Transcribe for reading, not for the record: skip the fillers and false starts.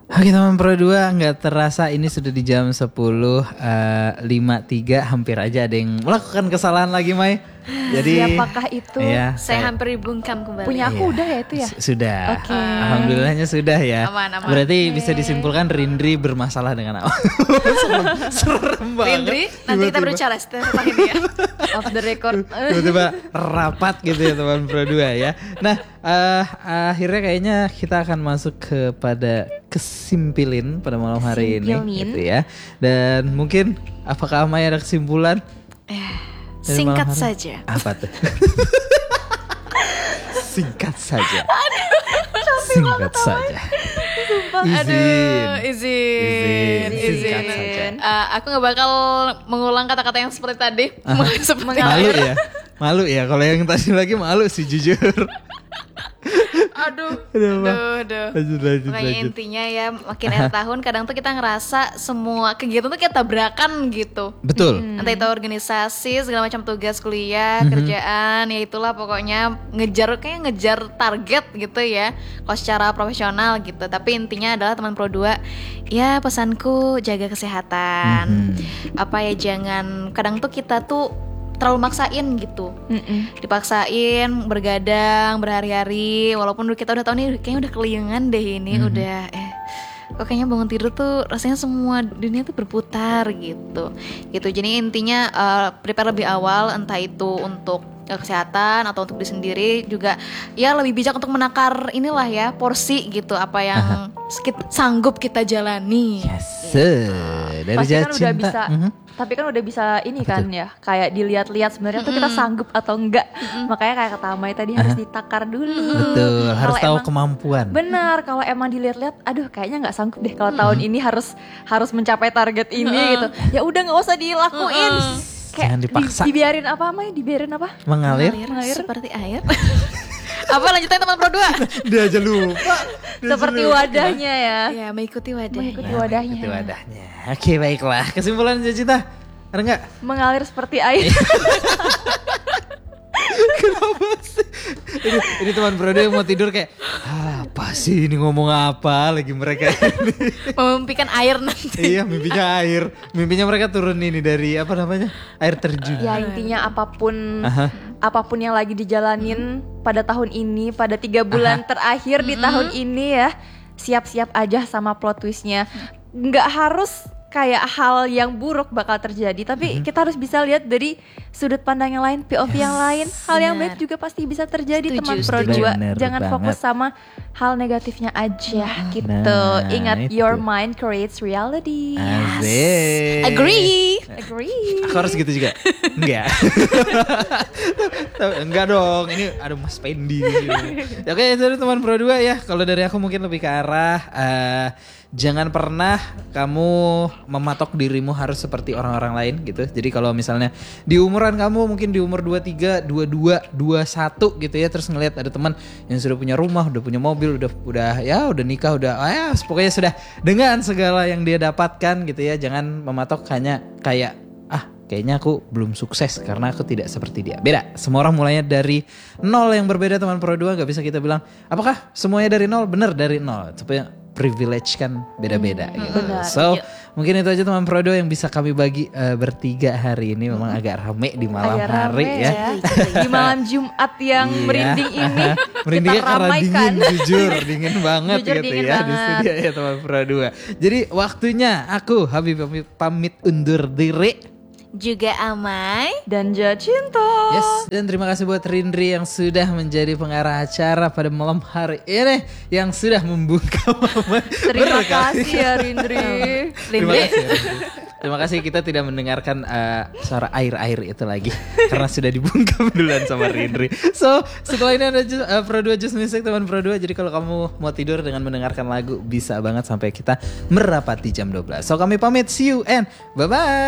Oke teman Pro 2, nggak terasa ini sudah di jam 10.53, hampir aja ada yang melakukan kesalahan lagi, Mai. Jadi siapakah itu? Iya, Saya hampir dibungkam kembali. Punya aku udah ya itu ya? Sudah. Oke. Alhamdulillahnya sudah ya. Aman. Berarti bisa disimpulkan Rindri bermasalah dengan awal. Serem banget. Rindri, nanti kita berbicara setelah ini ya. Off the record. Tiba-tiba rapat gitu ya teman Pro 2 ya. Nah akhirnya kayaknya kita akan masuk kepada kesimpulan pada malam hari ini gitu ya. Dan mungkin apakah Amai ada kesimpulan? Dari malam Singkat hari? saja. Apa tuh? Singkat saja. Singkat saja. Izin. Singkat saja. Aku gak bakal mengulang kata-kata yang seperti tadi. Malu ya kalau yang tadi lagi malu sih jujur. Aduh. Lanjut. Makanya intinya ya makin akhir tahun kadang tuh kita ngerasa semua kegiatan tuh kayak tabrakan gitu. Betul. Entah itu organisasi, segala macam tugas kuliah, kerjaan, ya itulah pokoknya ngejar target gitu ya. Kalau secara profesional gitu. Tapi intinya adalah teman Pro 2, ya pesanku jaga kesehatan. Apa ya, jangan, kadang tuh kita tuh terlalu maksain gitu. Dipaksain bergadang berhari-hari, walaupun kita udah tahu nih kayaknya udah keliengan deh ini, udah kok kayaknya bangun tidur tuh rasanya semua dunia tuh berputar gitu. Jadi intinya prepare lebih awal, entah itu untuk kesehatan atau untuk diri sendiri juga, ya lebih bijak untuk menakar inilah ya porsi gitu, apa yang sanggup kita jalani. Yes. Dari Pasti kan cinta. udah bisa. Tapi kan udah bisa ini kan ya, kayak dilihat-lihat sebenarnya tuh kita sanggup atau enggak. Makanya kayak kata Amai tadi harus ditakar dulu. Betul, harus Kalau tahu emang- kemampuan. Benar, kalau emang dilihat-lihat, aduh kayaknya nggak sanggup deh kalau tahun ini harus mencapai target ini gitu. Ya udah nggak usah dilakuin. Jangan dipaksa. Dibiarin apa Amai? Dibiarin apa? Mengalir. Seperti air. Apa lanjutannya teman Pro 2? Dia aja lupa. Seperti wadahnya ya. Ya, mengikuti wadah. Mengikuti wadahnya. Itu wadahnya. Oke, baiklah. Kesimpulan Cinta. Ada nggak? Mengalir seperti air. Kenapa sih? Ini teman Pro 2 yang mau tidur kayak, apa sih ini ngomong apa lagi mereka ini? Memimpikan air nanti. Iya, mimpinya air. Mimpinya mereka turun ini dari apa namanya? Air terjun. Ya intinya apapun yang lagi dijalanin pada tahun ini, pada 3 bulan terakhir di tahun ini ya, siap-siap aja sama plot twistnya. Nggak harus kayak hal yang buruk bakal terjadi, tapi kita harus bisa lihat dari sudut pandang yang lain, POV yang lain. Hal yang baik juga pasti bisa terjadi. Setuju, teman Pro setuju. 2. Bener Jangan banget. fokus sama hal negatifnya aja gitu. Nah, Ingat, itu. your mind creates reality. Asik. Agree. Agree. Aku harus gitu juga? Enggak. Enggak dong. Ini ada Mas Pendi di sini. Oke, itu teman Pro 2 ya. Kalau dari aku mungkin lebih ke arah jangan pernah kamu mematok dirimu harus seperti orang-orang lain gitu. Jadi kalau misalnya di umuran kamu mungkin di umur 23, 22, 21 gitu ya, terus ngelihat ada teman yang sudah punya rumah, udah punya mobil, udah nikah, pokoknya sudah dengan segala yang dia dapatkan gitu ya. Jangan mematok hanya kayak kayaknya aku belum sukses karena aku tidak seperti dia. Beda, semua orang mulainya dari nol yang berbeda teman Pro 2. Gak bisa kita bilang apakah semuanya dari nol? Bener dari nol. Tapi privilege kan beda-beda gitu. Benar, So mungkin itu aja teman Pro 2 yang bisa kami bagi bertiga hari ini. Memang agak rame di malam Agak hari rame ya. Di malam Jumat yang Iya. merinding ini. Merindingnya kita karena ramaikan. dingin, jujur dingin banget Jujur gitu dingin ya di banget. studio ya teman Pro 2. Jadi waktunya aku Habib pamit undur diri. Juga Amai. Dan Jacinta. Yes, dan terima kasih buat Rindri yang sudah menjadi pengarah acara pada malam hari ini, yang sudah membungkam Terima kasih ya Rindri. Terima kasih ya, Rindri. Terima kasih, kita tidak mendengarkan suara air-air itu lagi karena sudah dibungkam duluan sama Rindri. So setelah ini ada Pro 2 Just Music teman Pro 2. Jadi kalau kamu mau tidur dengan mendengarkan lagu bisa banget sampai kita merapati jam 12. So kami pamit, see you and bye-bye.